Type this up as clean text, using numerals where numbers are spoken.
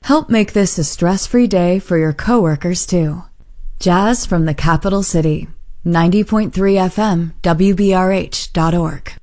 Help make this a stress-free day for your coworkers, too. Jazz from the capital city. 90.3 FM, WBRH.org.